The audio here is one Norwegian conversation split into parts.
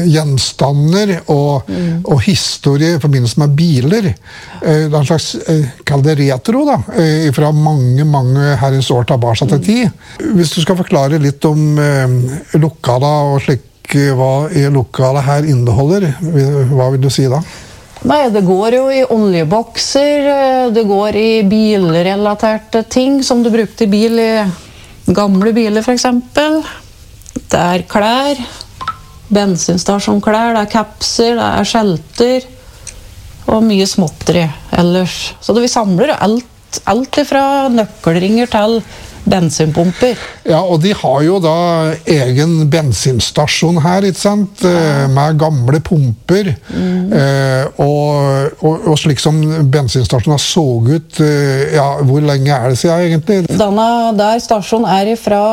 gjenstander og historie I forbindelse med biler. Det en slags, kall det retro da, fra mange herrens år tilbake til tid. Hvis du skal forklare litt om lokala og slik, hva lokala her inneholder, hva vil du si da? Nei, det går jo I oljebokser, det går I bilrelaterte ting som du brukte I bil I gamle biler for eksempel. Det klær, bensinstasjonklær, det kapser, det skjelter og mye småtteri ellers. Så vi samler alt fra nøkkelringer til bensinpumper. Ja, og de har jo da egen bensinstasjon her, ikke sant? Med gamle pumper. Og slik som bensinstasjonen så ut, ja, hvor lenge det siden egentlig? Denne der stasjonen fra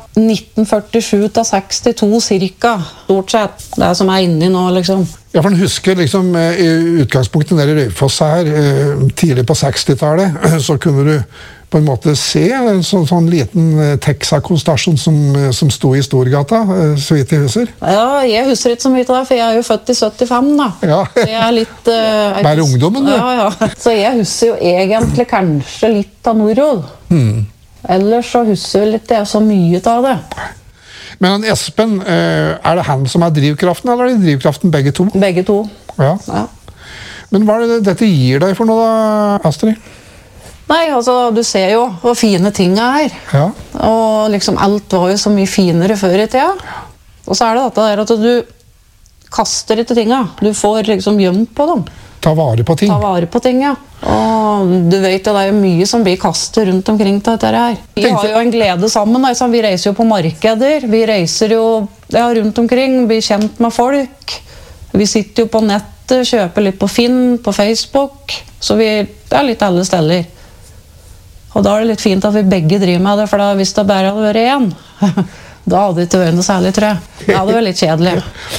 1947 til 62 cirka, stort sett. Det som inni nå, liksom. Ja, for en husker liksom I utgangspunktet nede I Raufoss her, tidlig på 60-tallet, så kunne du på en måte se en sånn liten Texaco-stasjon som stod I Storgata, så vidt jeg husker. Ja, jeg husker ikke så mye av det, for jeg jo født I 75 da. Ja. Så jeg litt... Bare ungdommen, du? Ja. Så jeg husker jo egentlig kanskje litt av Norrød. Ellers så husker jeg litt så mye av det. Men Espen, det han som drivkraften, eller det drivkraften begge to? Begge to. Ja. Men hva det dette gir deg for noe da, Astrid? Nei, altså, du ser jo hvor fine ting her. Ja. Og liksom alt var jo så mye finere før I tida. Og så det dette der at du kaster ikke tingene. Du får liksom gjemt på dem. Ta vare på ting. Ta vare på ting, ja. Og du vet jo, det jo mye som blir kastet rundt omkring til dette her. Vi har jo en glede sammen, altså. Vi reiser jo på markeder. Vi reiser jo rundt omkring, blir kjent med folk. Vi sitter jo på nettet, kjøper litt på Finn, på Facebook. Så vi litt alle steder. Og da det litt fint at vi begge driver med det, for da, hvis det bare hadde vært en, da hadde det ikke vært noe særlig, tror jeg. Det hadde vært litt kjedelig.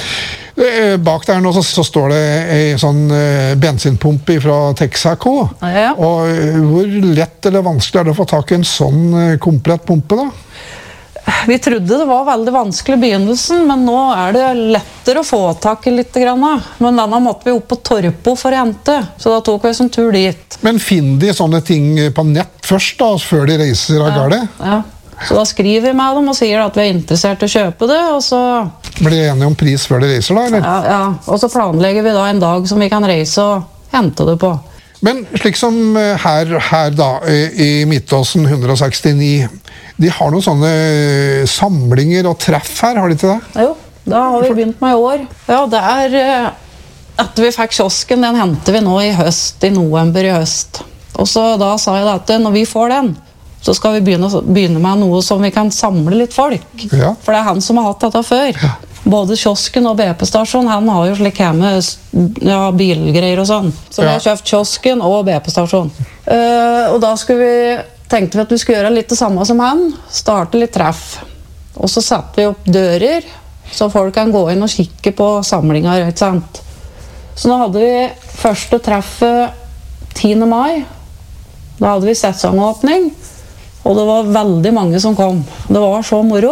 Bak der nå så står det en sånn bensinpumpe fra Texaco. Ja. Og hvor lett eller vanskelig det å få tak I en sånn komplett pumpe da? Vi trodde det var veldig vanskelig I begynnelsen, men nå det lettere å få tak I litt grann. Men denne måtte vi opp på Torpo for å hente, så da tok vi som tur dit. Men finner de sånne ting på nett først da, før de reiser av garde? Ja. Så da skriver vi med dem og sier at vi interessert I å kjøpe det, og så... Blir de enige om pris før de reiser da, eller? Ja. Og så planlegger vi da en dag som vi kan reise og hente det på. Men slik som her da, I Midtåsen 169, de har noen sånne samlinger og treff her, har de ikke det? Jo, da har vi begynt med I år. Ja, det etter vi fikk kiosken, den henter vi nå I høst, I november I høst. Og så da sa jeg at når vi får den, så skal vi begynne med noe som vi kan samle litt folk. Ja. For det han som har hatt dette før. Ja. Både kiosken og BP-stasjon, han har jo slik hjemme bilgreier og sånn. Så vi har kjøpt kiosken og BP-stasjon. Og da tenkte vi at vi skulle gjøre litt det samme som han, starte litt treff. Og så satte vi opp dører, så folk kan gå inn og kikke på samlinger, ikke sant? Så nå hadde vi første treffet 10. mai. Da hadde vi sesongåpning, og det var veldig mange som kom. Det var så moro.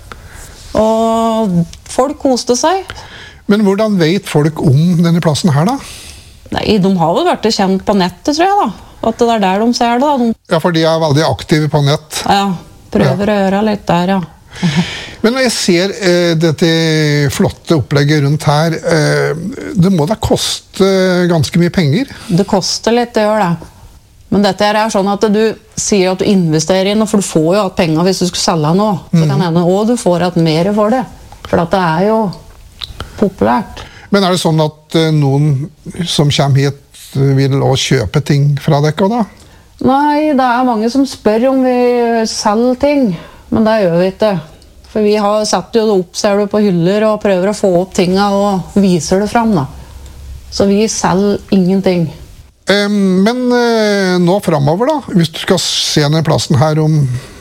Og folk koste seg. Men hvordan vet folk om denne plassen her da? Nei, de har jo vært kjent på nettet, tror jeg da. At det der de ser det da. Ja, for de veldig aktive på nett. Ja, prøver å gjøre litt der, ja. Men når jeg ser dette flotte opplegget rundt her, det må da koste ganske mye penger? Det koster litt, det gjør det. Men dette sånn at du sier at du investerer inn, for du får jo hatt penger hvis du skulle selge noe. Så kan hende, og du får hatt mer for det. For at det jo populært. Men det sånn at noen som kommer hit vil også kjøpe ting fra dere da? Nei, det mange som spør om vi selger ting, men det gjør vi ikke. For vi har satt jo det opp, ser du, på hyller og prøver å få opp tingene og viser det frem da. Så vi selger ingenting. Men nå fremover da, hvis du skal se denne plassen her om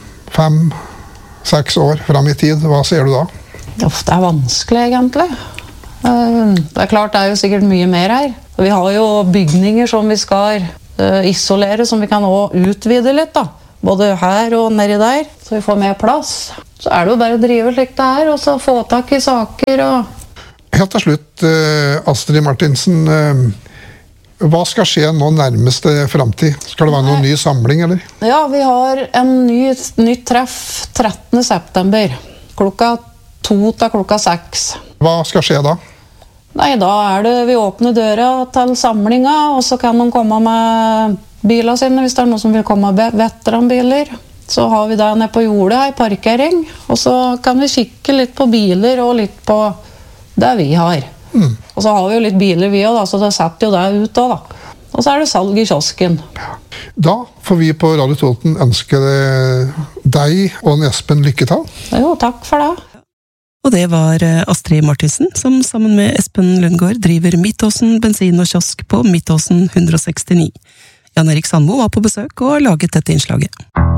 5-6 år frem I tid, hva ser du da? Det vanskelig egentlig. Det klart, det jo sikkert mye mer her. Vi har jo bygninger som vi skal isolere, som vi kan også utvide litt da. Både her og nedi der, så vi får mer plass. Så det jo bare å drive slik det og så få tak I saker og... Helt til slutt, Astrid Martinsen, hva skal skje nå nærmeste fremtid? Skal det være noen ny samling, eller? Ja, vi har en nytt treff 13. september, klokka 2 til klokka 6. Hva skal skje da? Nei, da vi åpner døra til samlinga, og så kan de komme med bilene sine, hvis det noen som vil komme med veteranbiler. Så har vi det nede på jordet, i parkering, og så kan vi kikke litt på biler og litt på det vi har. Og så har vi jo litt biler vi også, da, så det setter jo det ut også, da. Og så det salg i kiosken. Da får vi på Radio Toten ønske deg og Espen lykke til. Jo, takk for det. Og det var Astrid Martinsen, som sammen med Espen Lundgaard driver Midtåsen bensin og kiosk på Midtåsen 169. Jan Erik Sandmo var på besøk og har laget dette innslaget.